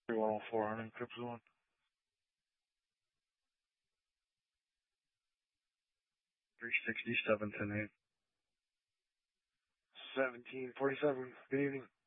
3104 on Eclipse One. 367 tonight. 1747. Good evening.